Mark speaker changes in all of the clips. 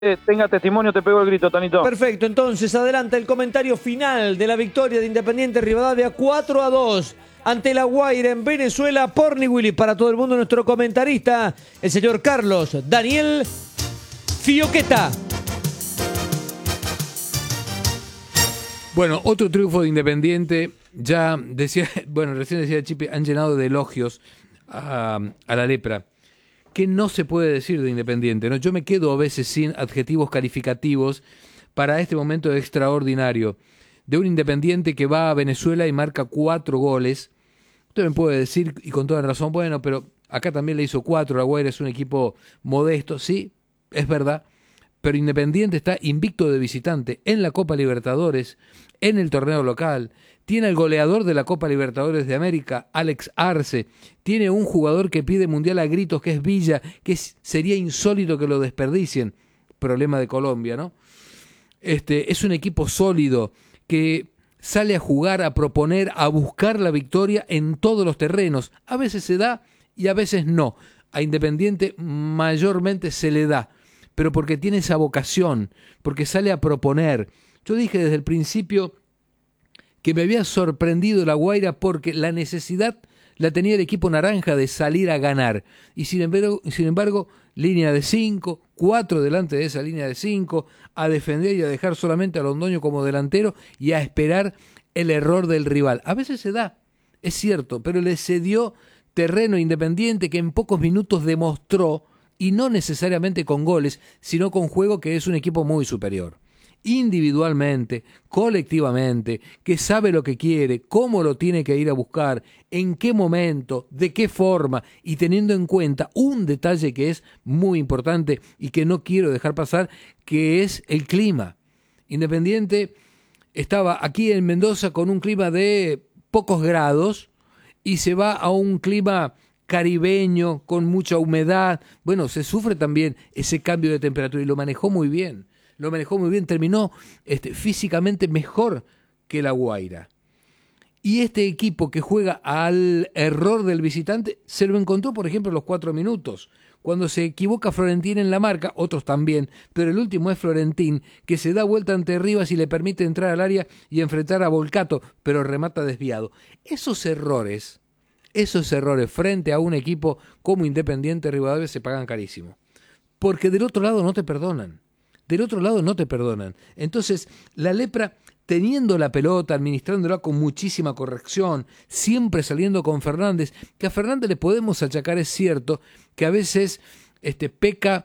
Speaker 1: tenga testimonio, te pego el grito, Tanito.
Speaker 2: Perfecto, entonces adelanta el comentario final de la victoria de Independiente Rivadavia 4-2 ante La Guaira en Venezuela por Willy. Para todo el mundo, nuestro comentarista, el señor Carlos Daniel Fioqueta.
Speaker 3: Bueno, otro triunfo de Independiente. Ya decía, bueno, recién decía Chipi, han llenado de elogios a la lepra. ¿Qué no se puede decir de Independiente? ¿No? Yo me quedo a veces sin adjetivos calificativos para este momento extraordinario de un Independiente que va a Venezuela y marca 4 goles. Usted me puede decir, y con toda razón, bueno, pero acá también le hizo 4, La Guaira es un equipo modesto, sí, es verdad, pero Independiente está invicto de visitante en la Copa Libertadores, en el torneo local, tiene el goleador de la Copa Libertadores de América, Alex Arce, tiene un jugador que pide mundial a gritos, que es Villa, que sería insólito que lo desperdicien, problema de Colombia, ¿no? Es un equipo sólido que sale a jugar, a proponer, a buscar la victoria en todos los terrenos. A veces se da y a veces no. A Independiente mayormente se le da, pero porque tiene esa vocación, porque sale a proponer. Yo dije desde el principio que me había sorprendido La Guaira porque la necesidad la tenía el equipo naranja de salir a ganar. Y sin embargo línea de 5, 4 delante de esa línea de 5, a defender y a dejar solamente a Londoño como delantero y a esperar el error del rival. A veces se da, es cierto, pero le cedió terreno Independiente que en pocos minutos demostró, y no necesariamente con goles, sino con juego, que es un equipo muy superior. Individualmente, colectivamente, que sabe lo que quiere, cómo lo tiene que ir a buscar, en qué momento, de qué forma, y teniendo en cuenta un detalle que es muy importante y que no quiero dejar pasar, que es el clima. Independiente estaba aquí en Mendoza con un clima de pocos grados y se va a un clima caribeño con mucha humedad. Bueno, se sufre también ese cambio de temperatura y lo manejó muy bien. Terminó físicamente mejor que La Guaira. Y este equipo que juega al error del visitante se lo encontró, por ejemplo, en los 4 minutos. Cuando se equivoca Florentín en la marca, otros también, pero el último es Florentín, que se da vuelta ante Rivas y le permite entrar al área y enfrentar a Volcato, pero remata desviado. Esos errores frente a un equipo como Independiente Rivadavia se pagan carísimo. Porque del otro lado no te perdonan. Entonces, la lepra, teniendo la pelota, administrándola con muchísima corrección, siempre saliendo con Fernández, que a Fernández le podemos achacar, es cierto, que a veces peca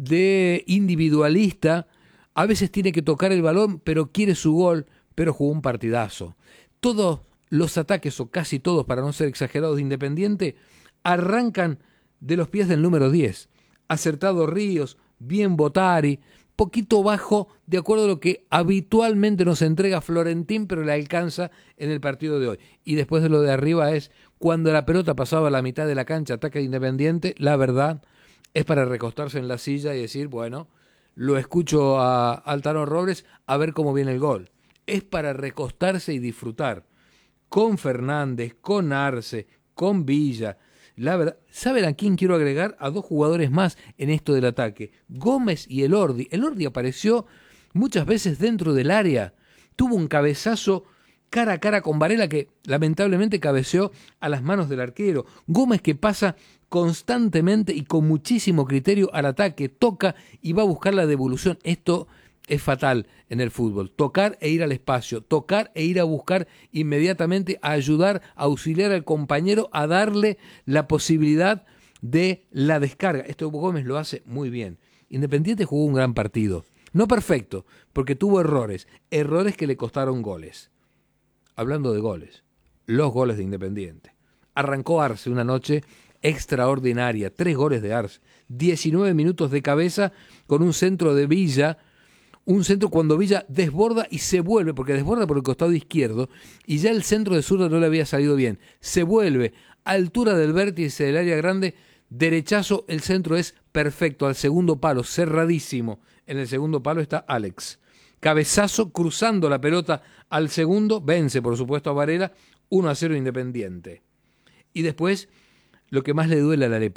Speaker 3: de individualista, a veces tiene que tocar el balón, pero quiere su gol, pero jugó un partidazo. Todos los ataques, o casi todos, para no ser exagerados, de Independiente, arrancan de los pies del número 10. Acertado Ríos, bien Botari, poquito bajo de acuerdo a lo que habitualmente nos entrega Florentín, pero le alcanza en el partido de hoy. Y después de lo de arriba es cuando la pelota pasaba a la mitad de la cancha, ataque de Independiente, la verdad es para recostarse en la silla y decir, bueno, lo escucho a Altano Robles a ver cómo viene el gol. Es para recostarse y disfrutar. Con Fernández, con Arce, con Villa. La verdad, ¿saben a quién quiero agregar? A 2 jugadores más en esto del ataque. Gómez y Elordi. Elordi apareció muchas veces dentro del área. Tuvo un cabezazo cara a cara con Varela que lamentablemente cabeceó a las manos del arquero. Gómez, que pasa constantemente y con muchísimo criterio al ataque. Toca y va a buscar la devolución. Esto es fatal en el fútbol, tocar e ir al espacio, tocar e ir a buscar inmediatamente, a ayudar, a auxiliar al compañero, a darle la posibilidad de la descarga. Esto Gómez lo hace muy bien. Independiente jugó un gran partido, no perfecto, porque tuvo errores que le costaron goles. Hablando de goles, los goles de Independiente. Arrancó Arce una noche extraordinaria, 3 goles de Arce, 19 minutos de cabeza con un centro de Villa. Un centro cuando Villa desborda y se vuelve, porque desborda por el costado izquierdo, y ya el centro de zurda no le había salido bien. Se vuelve a altura del vértice del área grande, derechazo, el centro es perfecto, al segundo palo, cerradísimo. En el segundo palo está Alex. Cabezazo, cruzando la pelota al segundo, vence por supuesto a Varela, 1-0 Independiente. Y después, lo que más le duele a la lepra,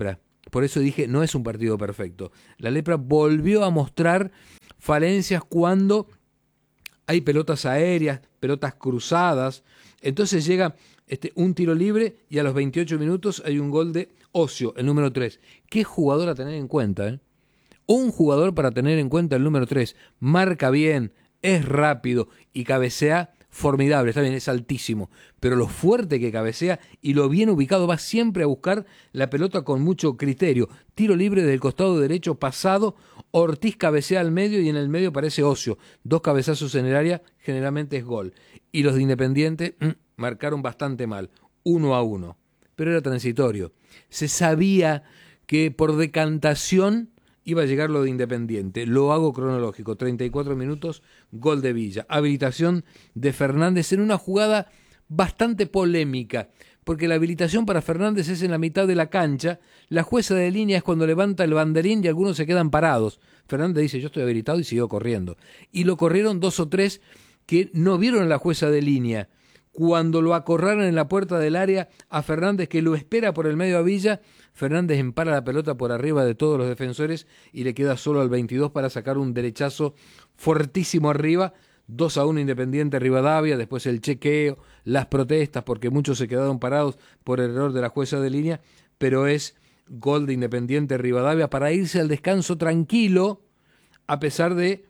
Speaker 3: por eso dije, no es un partido perfecto. La Lepra volvió a mostrar falencias cuando hay pelotas aéreas, pelotas cruzadas. Entonces llega un tiro libre y a los 28 minutos hay un gol de Ocio, el número 3. ¿Qué jugador a tener en cuenta? Un jugador para tener en cuenta, el número 3. Marca bien, es rápido y cabecea formidable. Está bien, es altísimo, pero lo fuerte que cabecea y lo bien ubicado, va siempre a buscar la pelota con mucho criterio. Tiro libre del costado derecho pasado, Ortiz cabecea al medio y en el medio aparece Ocio. 2 cabezazos en el área, generalmente es gol. Y los de Independiente marcaron bastante mal, 1-1. Pero era transitorio. Se sabía que por decantación iba a llegar lo de Independiente. Lo hago cronológico. 34 minutos, gol de Villa. Habilitación de Fernández en una jugada bastante polémica, porque la habilitación para Fernández es en la mitad de la cancha. La jueza de línea es cuando levanta el banderín y algunos se quedan parados. Fernández dice, yo estoy habilitado, y siguió corriendo. Y lo corrieron 2 o 3 que no vieron a la jueza de línea. Cuando lo acorralan en la puerta del área a Fernández, que lo espera por el medio a Villa, Fernández empara la pelota por arriba de todos los defensores y le queda solo al 22 para sacar un derechazo fuertísimo arriba. 2-1 Independiente Rivadavia, después el chequeo, las protestas, porque muchos se quedaron parados por error de la jueza de línea, pero es gol de Independiente Rivadavia para irse al descanso tranquilo, a pesar de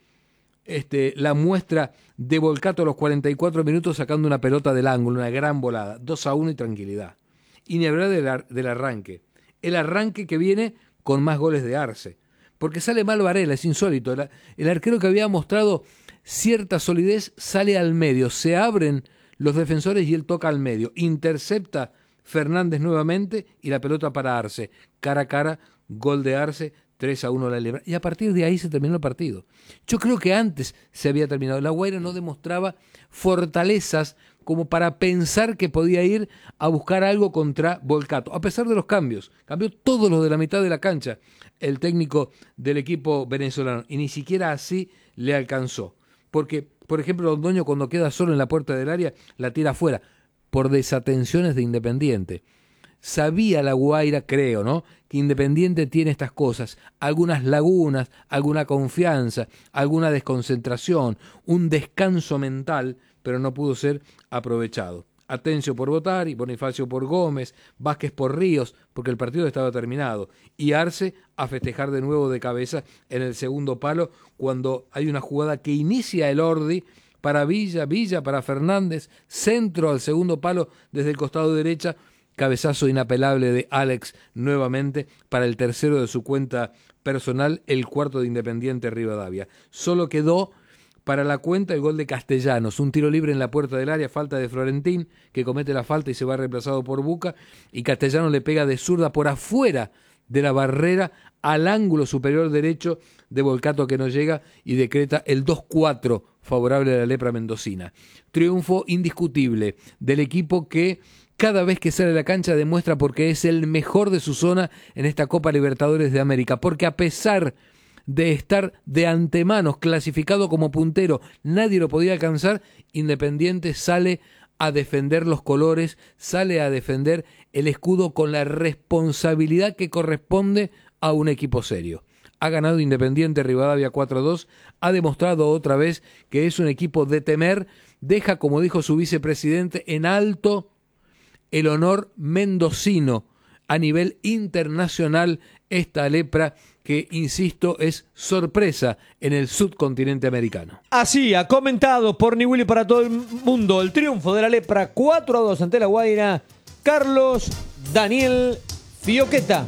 Speaker 3: la muestra de Volcato a los 44 minutos sacando una pelota del ángulo, una gran volada. 2-1 y tranquilidad. Y ni hablar del arranque. El arranque que viene con más goles de Arce. Porque sale mal Varela, es insólito. El arquero que había mostrado cierta solidez sale al medio. Se abren los defensores y él toca al medio. Intercepta Fernández nuevamente y la pelota para Arce. Cara a cara, gol de Arce. 3-1 la Lepra. Y a partir de ahí se terminó el partido. Yo creo que antes se había terminado. La Guaira no demostraba fortalezas como para pensar que podía ir a buscar algo contra Volcato, a pesar de los cambios. Cambió todos los de la mitad de la cancha el técnico del equipo venezolano, y ni siquiera así le alcanzó. Porque, por ejemplo, Londoño cuando queda solo en la puerta del área, la tira afuera, por desatenciones de Independiente. Sabía la Guaira, creo, ¿no?, que Independiente tiene estas cosas, algunas lagunas, alguna confianza, alguna desconcentración, un descanso mental, pero no pudo ser aprovechado. Atencio por Botari, Bonifacio por Gómez, Vázquez por Ríos, porque el partido estaba terminado, y Arce a festejar de nuevo de cabeza en el segundo palo, cuando hay una jugada que inicia el Ordi para Villa para Fernández, centro al segundo palo desde el costado derecha, cabezazo inapelable de Alex nuevamente para el tercero de su cuenta personal, el cuarto de Independiente Rivadavia. Solo quedó para la cuenta el gol de Castellanos, un tiro libre en la puerta del área, falta de Florentín, que comete la falta y se va reemplazado por Buca, y Castellanos le pega de zurda por afuera de la barrera al ángulo superior derecho de Volcato, que no llega, y decreta el 2-4 favorable a la Lepra mendocina. Triunfo indiscutible del equipo que cada vez que sale a la cancha demuestra porque es el mejor de su zona en esta Copa Libertadores de América, porque a pesar de estar de antemano clasificado como puntero, nadie lo podía alcanzar, Independiente sale a defender los colores, sale a defender el escudo con la responsabilidad que corresponde a un equipo serio. Ha ganado Independiente Rivadavia 4-2, ha demostrado otra vez que es un equipo de temer, deja, como dijo su vicepresidente, en alto el honor mendocino a nivel internacional, esta Lepra que, insisto, es sorpresa en el subcontinente americano.
Speaker 2: Así ha comentado por Niwili para todo el mundo el triunfo de la Lepra 4-2 ante la Guaira, Carlos Daniel Fioqueta.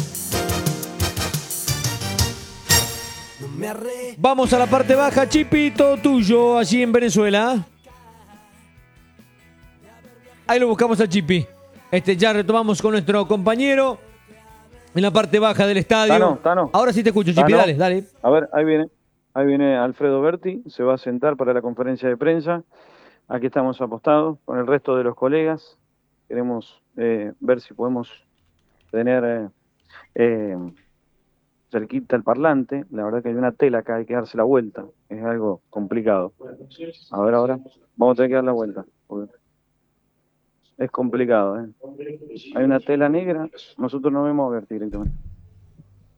Speaker 2: Vamos a la parte baja, Chipito, tuyo, allí en Venezuela. Ahí lo buscamos a Chipi. Ya retomamos con nuestro compañero en la parte baja del estadio.
Speaker 1: Tano.
Speaker 2: Ahora sí te escucho, Chipi, dale.
Speaker 1: A ver, ahí viene Alfredo Berti, se va a sentar para la conferencia de prensa. Aquí estamos apostados con el resto de los colegas. Queremos ver si podemos tener cerquita el parlante. La verdad que hay una tela acá, hay que darse la vuelta. Es algo complicado. A ver, ahora vamos a tener que dar la vuelta. Es complicado, ¿eh? Hay una tela negra, nosotros no vemos a ver directamente.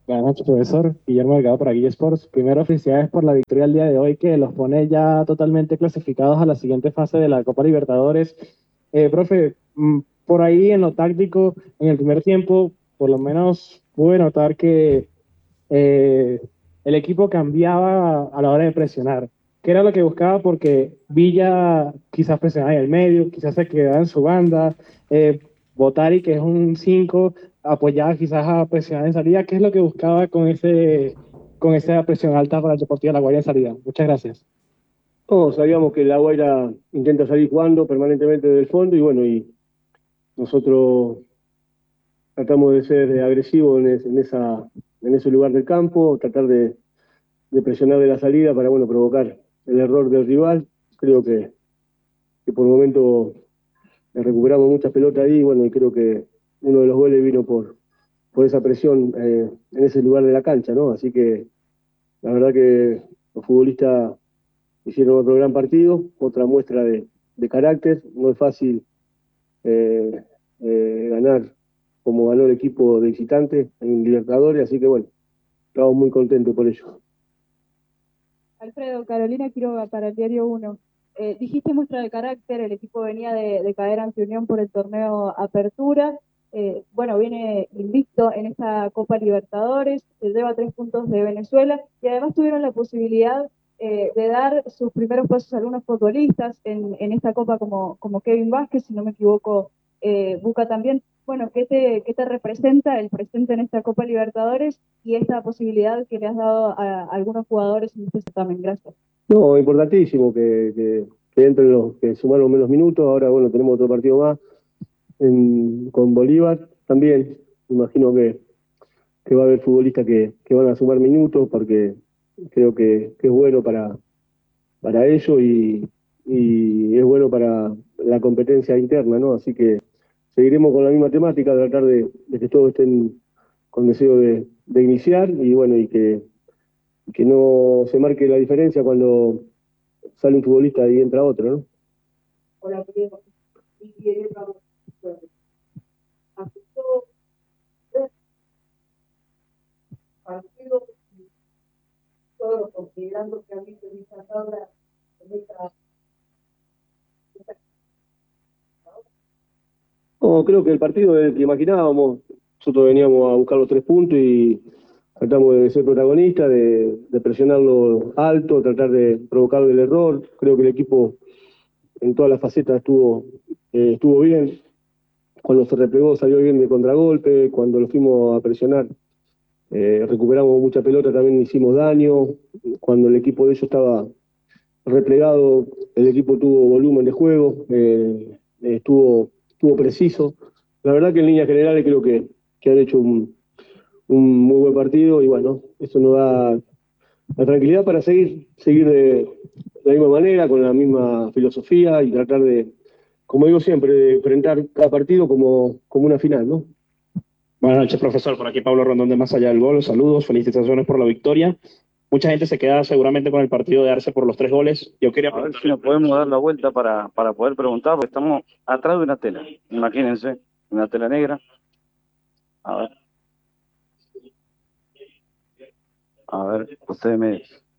Speaker 4: Buenas noches, profesor. Guillermo Delgado para Guille Sports. Primero, felicidades por la victoria el día de hoy, que los pone ya totalmente clasificados a la siguiente fase de la Copa Libertadores. Profe, por ahí en lo táctico, en el primer tiempo, por lo menos pude notar que eh, el equipo cambiaba a la hora de presionar. ¿Qué era lo que buscaba? Porque Villa quizás presionaba en el medio, quizás se quedaba en su banda. Eh, Botari, que es un 5 apoyaba quizás a presionar en salida. ¿Qué es lo que buscaba con esa presión alta para el Deportivo de La Guaira en salida? Muchas gracias.
Speaker 5: No, sabíamos que La Guaira intenta salir jugando permanentemente del fondo y bueno, y nosotros tratamos de ser agresivos en ese lugar del campo, tratar de presionar de la salida para bueno, provocar el error del rival. Creo que por el momento recuperamos muchas pelotas ahí, bueno, y creo que uno de los goles vino por esa presión en ese lugar de la cancha, ¿no? Así que la verdad que los futbolistas hicieron otro gran partido, otra muestra de carácter. No es fácil eh, ganar como ganó el equipo de visitantes en Libertadores, así que bueno, estamos muy contentos por ello.
Speaker 6: Alfredo, Carolina Quiroga para el Diario Uno. Dijiste muestra de carácter, el equipo venía de caer ante Unión por el torneo Apertura. Bueno, viene invicto en esta Copa Libertadores, se lleva 3 puntos de Venezuela y además tuvieron la posibilidad de dar sus primeros pasos a algunos futbolistas en esta Copa como Kevin Vázquez, si no me equivoco, Buca también. Bueno, qué te representa el presente en esta Copa Libertadores y esta posibilidad que le has dado a algunos jugadores en este certamen? Gracias.
Speaker 5: No, importantísimo que entren los que sumaron menos minutos. Ahora, bueno, tenemos otro partido más con Bolívar también. Imagino que va a haber futbolistas que van a sumar minutos porque creo que es bueno para ellos y es bueno para la competencia interna, ¿no? Así que seguiremos con la misma temática, tratar de que todos estén con deseo de iniciar y bueno, que no se marque la diferencia cuando sale un futbolista y entra otro, ¿no?
Speaker 6: Hola, Pedro. Y tiene partido, todo considerando que han visto en esta tabla, en esta.
Speaker 5: No, creo que el partido es el que imaginábamos. Nosotros veníamos a buscar los 3 puntos y tratamos de ser protagonistas, de presionarlo alto, tratar de provocar el error. Creo que el equipo en todas las facetas estuvo bien. Cuando se replegó salió bien de contragolpe, cuando lo fuimos a presionar recuperamos mucha pelota, también hicimos daño. Cuando el equipo de ellos estaba replegado, el equipo tuvo volumen de juego, estuvo preciso. La verdad que en líneas generales creo que han hecho un muy buen partido y bueno, eso nos da la tranquilidad para seguir de la misma manera, con la misma filosofía y tratar de, como digo siempre, de enfrentar cada partido como una final, ¿no?
Speaker 7: Buenas noches, profesor. Por aquí Pablo Rondón de Más Allá del Gol. Saludos, felicitaciones por la victoria. Mucha gente se queda seguramente con el partido de Arce por los 3 goles. Yo quería
Speaker 1: A ver si nos podemos dar la vuelta para poder preguntar, porque estamos atrás de una tela. Imagínense, una tela negra. A ver. A ver, ustedes me...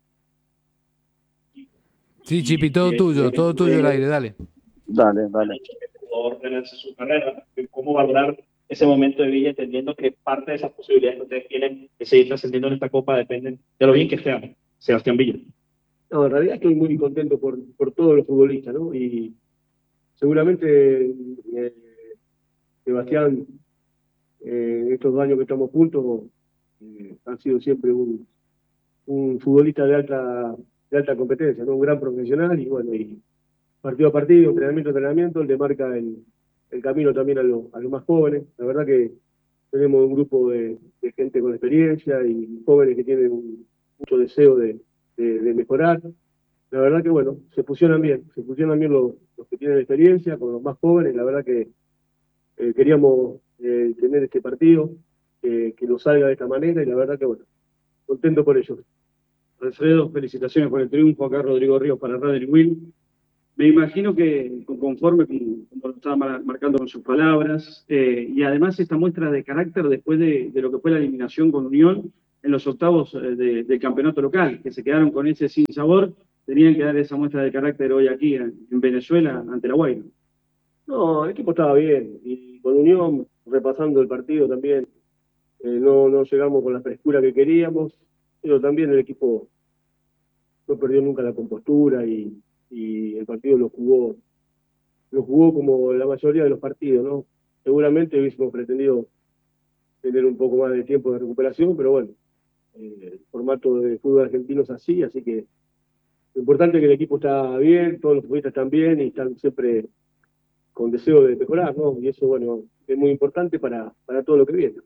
Speaker 3: Sí, Chipi, todo tuyo el aire, dale.
Speaker 1: Dale.
Speaker 7: ordenarse su carrera. ¿Cómo valorar ese momento de Villa, entendiendo que parte de esas posibilidades que ustedes tienen de seguir trascendiendo en esta Copa dependen de lo bien que esté Sebastián Villa?
Speaker 5: No, en realidad estoy muy contento por todos los futbolistas, ¿no? Y seguramente Sebastián, estos 2 años que estamos juntos, ha sido siempre un futbolista de alta competencia, ¿no? Un gran profesional y bueno, y partido a partido, entrenamiento a entrenamiento, él le marca el camino también a los más jóvenes. La verdad que tenemos un grupo de gente con experiencia y jóvenes que tienen mucho deseo de mejorar. La verdad que bueno, se fusionan bien los que tienen experiencia con los más jóvenes. La verdad que queríamos tener este partido, que nos salga de esta manera y la verdad que bueno, contento por ello.
Speaker 8: Alfredo, felicitaciones por el triunfo. Acá Rodrigo Ríos para Radio Will. Me imagino que conforme como lo estaba marcando con sus palabras, y además esta muestra de carácter después de lo que fue la eliminación con Unión en los octavos del campeonato local, que se quedaron con ese sinsabor, tenían que dar esa muestra de carácter hoy aquí en Venezuela ante la Guaira.
Speaker 5: No, el equipo estaba bien y con Unión, repasando el partido también, no llegamos con la frescura que queríamos, pero también el equipo no perdió nunca la compostura y el partido lo jugó como la mayoría de los partidos, ¿no? Seguramente hubiésemos pretendido tener un poco más de tiempo de recuperación, pero bueno, el formato de fútbol argentino es así, así que lo importante es que el equipo está bien, todos los futbolistas están bien y están siempre con deseo de mejorar, ¿no? Y eso, bueno, es muy importante para todo lo que viene.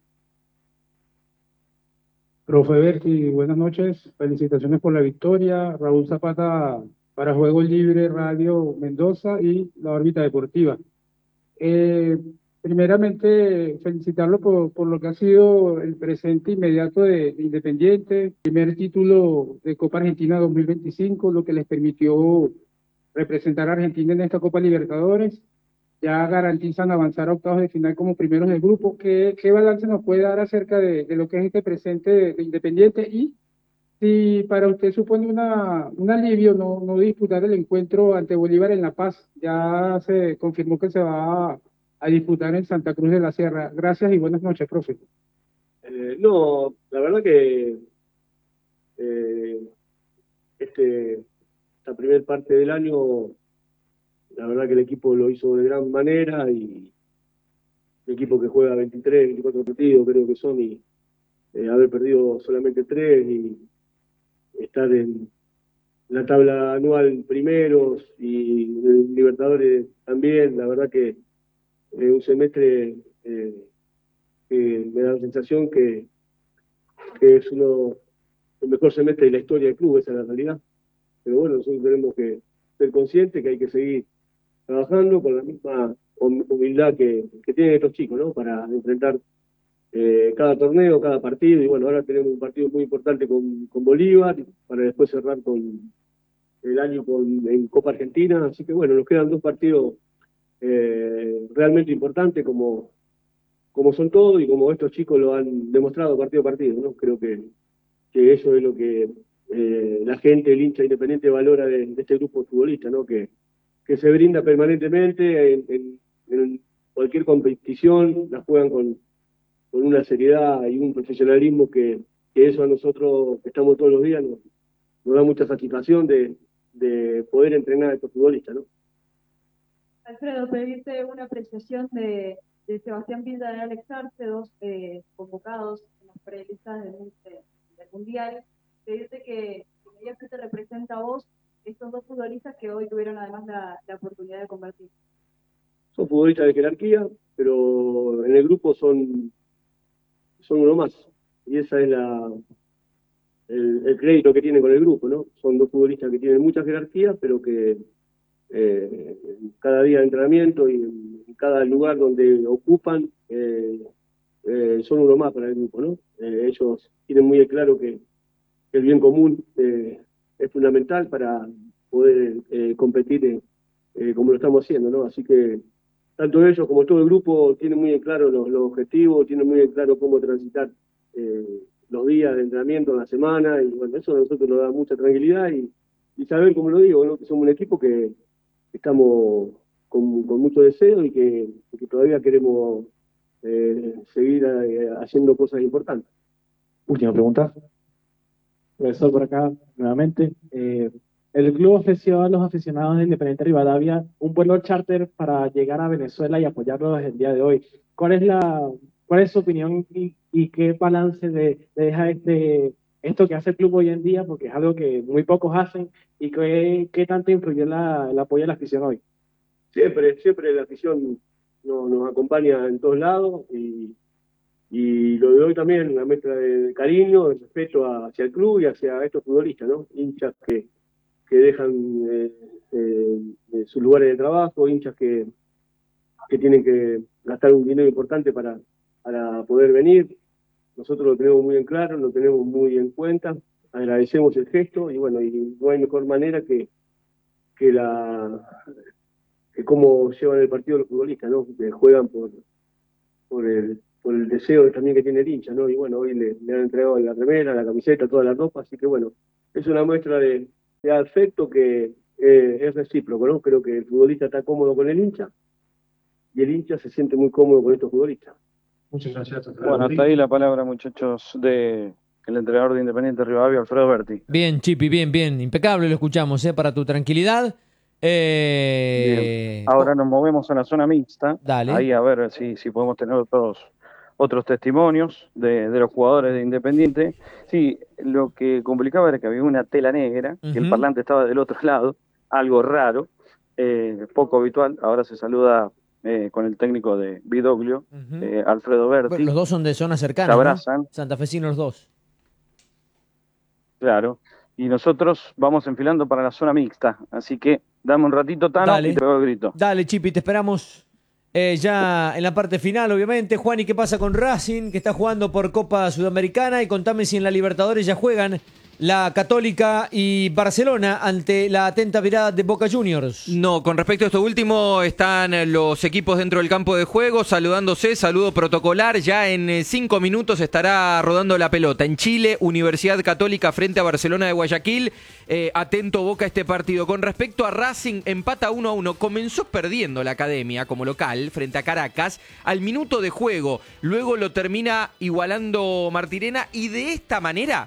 Speaker 9: Profe Berti, buenas noches. Felicitaciones por la victoria. Raúl Zapata para Juego Libre Radio Mendoza y la órbita deportiva. Primeramente, felicitarlo por lo que ha sido el presente inmediato de Independiente, primer título de Copa Argentina 2025, lo que les permitió representar a Argentina en esta Copa Libertadores. Ya garantizan avanzar a octavos de final como primeros del grupo. ¿Qué balance nos puede dar acerca de lo que es este presente de Independiente? Y si para usted supone un alivio no disputar el encuentro ante Bolívar en La Paz, ya se confirmó que se va a disputar en Santa Cruz de la Sierra. Gracias y buenas noches, profe.
Speaker 5: No, la verdad que eh, esta primera parte del año, la verdad que el equipo lo hizo de gran manera y el equipo que juega 23, 24 partidos creo que son y haber perdido solamente 3 y estar en la tabla anual primeros y en Libertadores también, la verdad que un semestre que me da la sensación que es el mejor semestre de la historia del club, esa es la realidad. Pero bueno, nosotros tenemos que ser conscientes que hay que seguir trabajando con la misma humildad que tienen estos chicos, ¿no? Para enfrentar cada torneo, cada partido, y bueno, ahora tenemos un partido muy importante con Bolívar, para después cerrar con el año en Copa Argentina, así que bueno, nos quedan 2 partidos realmente importantes como son todos y como estos chicos lo han demostrado partido a partido, ¿no? Creo que eso es lo que la gente, el hincha independiente valora de este grupo de futbolistas, ¿no? Que se brinda permanentemente en cualquier competición, la juegan con una seriedad y un profesionalismo que eso a nosotros que estamos todos los días nos da mucha satisfacción de poder entrenar a estos futbolistas, ¿no?
Speaker 6: Alfredo, pedirte una apreciación de Sebastián Villa y Alex Arce, 2 convocados en las prelistas del Mundial. Pedirte que ya que te representa a vos estos 2 futbolistas que hoy tuvieron además la oportunidad de convertir.
Speaker 5: Son futbolistas de jerarquía, pero en el grupo son uno más. Y esa es el crédito que tienen con el grupo, ¿no? Son 2 futbolistas que tienen mucha jerarquía, pero que cada día de entrenamiento y en cada lugar donde ocupan son uno más para el grupo, ¿no? Ellos tienen muy claro que el bien común es fundamental para poder competir como lo estamos haciendo, ¿no? Así que tanto ellos como todo el grupo tienen muy en claro los objetivos, tienen muy en claro cómo transitar los días de entrenamiento en la semana, y bueno, eso a nosotros nos da mucha tranquilidad y saber, como lo digo, ¿no? Que somos un equipo que estamos con mucho deseo y que todavía queremos seguir haciendo cosas importantes.
Speaker 4: Última pregunta. Profesor, por acá nuevamente. El club ofreció a los aficionados de Independiente Rivadavia un vuelo charter para llegar a Venezuela y apoyarlo desde el día de hoy. ¿Cuál es su opinión y qué balance deja esto que hace el club hoy en día? Porque es algo que muy pocos hacen, y qué tanto influyó el apoyo de la afición hoy.
Speaker 5: Siempre la afición nos acompaña en todos lados y lo de hoy también, una mezcla de cariño, de respeto hacia el club y hacia estos futbolistas, ¿no? Hinchas que dejan sus lugares de trabajo, hinchas que tienen que gastar un dinero importante para poder venir. Nosotros lo tenemos muy en claro, lo tenemos muy en cuenta, agradecemos el gesto y bueno, y no hay mejor manera que que cómo llevan el partido los futbolistas, ¿no? Que juegan por el deseo también que tiene el hincha, ¿no? Y bueno, hoy le han entregado la remera, la camiseta, toda la ropa, así que bueno, es una muestra de afecto que es recíproco, ¿no? Creo que el futbolista está cómodo con el hincha y el hincha se siente muy cómodo con estos futbolistas.
Speaker 8: Muchas gracias.
Speaker 1: Bueno, hasta ahí la palabra, muchachos, de el entrenador de Independiente Rivadavia, Alfredo Berti.
Speaker 2: Bien, Chipi, bien. Impecable, lo escuchamos, para tu tranquilidad.
Speaker 1: Bien. Ahora nos movemos a la zona mixta.
Speaker 2: Dale.
Speaker 1: Ahí a ver si podemos tener otros testimonios de los jugadores de Independiente. Sí, lo que complicaba era que había una tela negra, que el parlante estaba del otro lado, algo raro, poco habitual. Ahora se saluda con el técnico de Vidoglio, Alfredo Berti.
Speaker 2: Bueno, los dos son de zona cercana,
Speaker 1: se abrazan,
Speaker 2: ¿no? Santafesinos los dos.
Speaker 1: Claro, y nosotros vamos enfilando para la zona mixta, así que dame un ratito, Tano, y te pego el grito.
Speaker 2: Dale, Chipi, te esperamos ya en la parte final, obviamente. Juan, ¿y qué pasa con Racing, que está jugando por Copa Sudamericana? Y contame si en la Libertadores ya juegan la Católica y Barcelona ante la atenta virada de Boca Juniors.
Speaker 10: No, con respecto a esto último, están los equipos dentro del campo de juego saludándose, saludo protocolar. Ya en 5 minutos estará rodando la pelota. En Chile, Universidad Católica frente a Barcelona de Guayaquil. Atento Boca a este partido. Con respecto a Racing, empata 1-1. Comenzó perdiendo la Academia como local frente a Caracas al minuto de juego. Luego lo termina igualando Martirena y de esta manera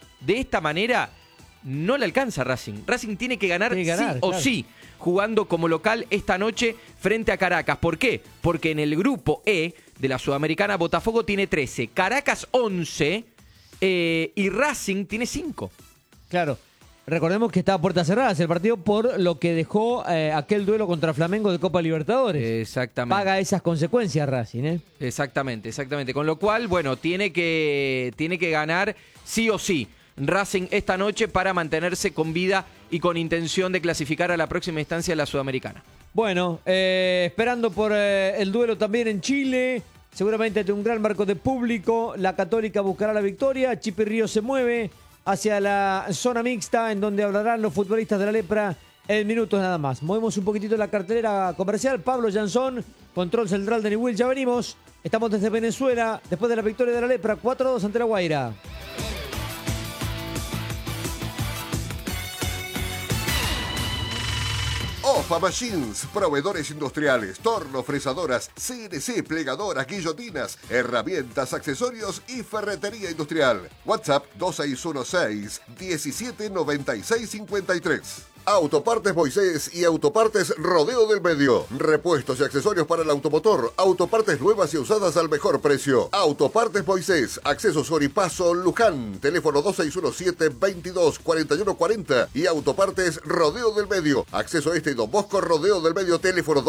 Speaker 10: no le alcanza a Racing. Racing tiene que ganar, sí o sí, jugando como local esta noche frente a Caracas. ¿Por qué? Porque en el grupo E de la Sudamericana, Botafogo tiene 13, Caracas 11 y Racing tiene 5.
Speaker 2: Claro. Recordemos que está a puertas cerradas el partido por lo que dejó aquel duelo contra Flamengo de Copa Libertadores.
Speaker 10: Exactamente.
Speaker 2: Paga esas consecuencias Racing, ¿eh?
Speaker 10: Exactamente. Con lo cual, bueno, tiene que ganar sí o sí Racing esta noche para mantenerse con vida y con intención de clasificar a la próxima instancia de la Sudamericana.
Speaker 2: Bueno, esperando por el duelo también en Chile. Seguramente ante un gran marco de público. La Católica buscará la victoria. Chipi Ríos se mueve hacia la zona mixta en donde hablarán los futbolistas de la Lepra en minutos nada más. Movemos un poquitito la cartelera comercial. Pablo Jansón, control central de Newell. Ya venimos. Estamos desde Venezuela después de la victoria de la Lepra 4-2 ante la Guaira.
Speaker 11: OFA Machines, proveedores industriales, torno, fresadoras, CNC, plegadoras, guillotinas, herramientas, accesorios y ferretería industrial. WhatsApp 2616-179653. Autopartes Moisés y Autopartes Rodeo del Medio. Repuestos y accesorios para el automotor. Autopartes nuevas y usadas al mejor precio. Autopartes Moisés. Acceso Soripaso Luján. Teléfono 2617-224140. Y Autopartes Rodeo del Medio. Acceso Este y Don Bosco Rodeo del Medio. Teléfono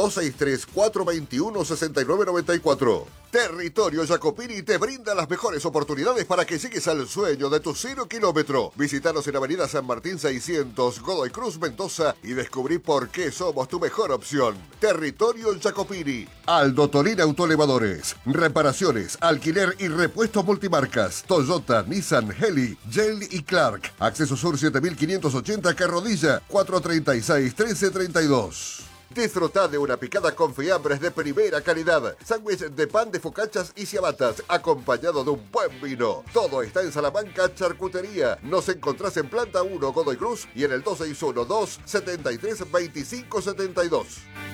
Speaker 11: 263-421-6994. Territorio Jacopini te brinda las mejores oportunidades para que llegues al sueño de tu 0 kilómetro. Visítanos en Avenida San Martín 600, Godoy Cruz, Mendoza y descubrí por qué somos tu mejor opción. Territorio Jacopini. Aldo Tolina Autoelevadores. Reparaciones, alquiler y repuestos multimarcas. Toyota, Nissan, Heli, Yale y Clark. Acceso Sur 7580 Carrodilla 436-1332. Disfruta de una picada con fiambres de primera calidad, sándwich de pan de focachas y ciabatas, acompañado de un buen vino. Todo está en Salamanca Charcutería. Nos encontrás en Planta 1 Godoy Cruz y en el 261-273-2572.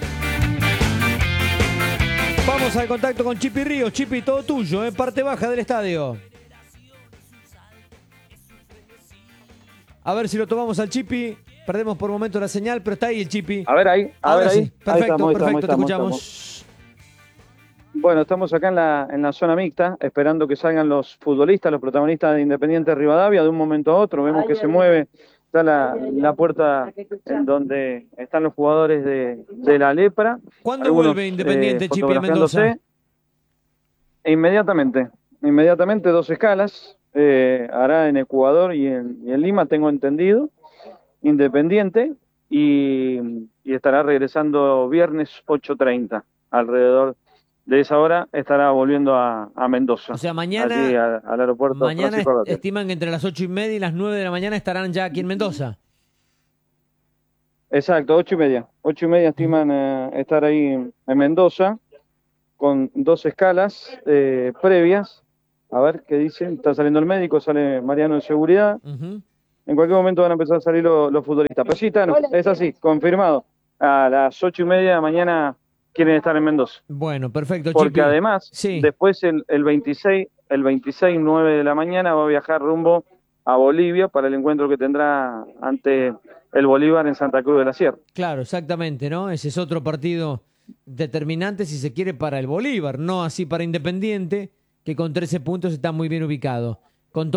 Speaker 2: Vamos al contacto con Chipi Ríos. Chipi, todo tuyo, parte baja del estadio. A ver si lo tomamos al Chipi. Perdemos por momento la señal, pero está ahí el Chipi.
Speaker 1: A ver ahí,
Speaker 2: Ahora sí.
Speaker 1: ahí.
Speaker 2: Perfecto,
Speaker 1: Ahí
Speaker 2: perfecto, te escuchamos.
Speaker 1: Estamos. Bueno, estamos acá en la zona mixta, esperando que salgan los futbolistas, los protagonistas de Independiente Rivadavia, de un momento a otro. Vemos que se mueve, está la puerta en donde están los jugadores de la Lepra.
Speaker 2: ¿Cuándo vuelve Independiente, Chipi, a Mendoza?
Speaker 1: Inmediatamente, 2 escalas, hará en Ecuador y en Lima, tengo entendido. Independiente y estará regresando viernes 8:30, alrededor de esa hora estará volviendo a Mendoza.
Speaker 2: O sea, mañana
Speaker 1: aquí al aeropuerto.
Speaker 2: Mañana estiman que entre las 8:30 y las 9 de la mañana estarán ya aquí en Mendoza.
Speaker 1: Exacto, 8:30. 8:30 estiman estar ahí en Mendoza con 2 escalas previas. A ver qué dicen. Está saliendo el médico, sale Mariano de seguridad. En cualquier momento van a empezar a salir los futbolistas. Pero sí, Tano, es así, confirmado. A las 8:30 de la mañana quieren estar en Mendoza.
Speaker 2: Bueno, perfecto.
Speaker 1: Porque
Speaker 2: Chipi.
Speaker 1: además, después el 26, 9 de la mañana va a viajar rumbo a Bolivia para el encuentro que tendrá ante el Bolívar en Santa Cruz de la Sierra.
Speaker 2: Claro, exactamente, ¿no? Ese es otro partido determinante, si se quiere, para el Bolívar, no así para Independiente, que con 13 puntos está muy bien ubicado.